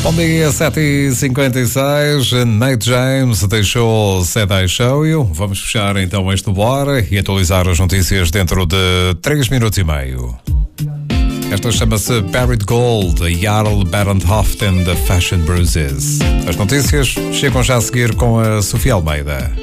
Bom dia, 7h56. Nate James deixou Said I Show You. Vamos fechar então este Bora e atualizar as notícias dentro de 3 minutos e meio. Esta chama-se Buried Gold, a Jarl Berendhoff and the Fashion Bruises. As notícias chegam já a seguir com a Sofia Almeida.